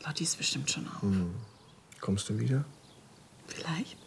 Lotti ist bestimmt schon auf. Kommst du wieder? Vielleicht.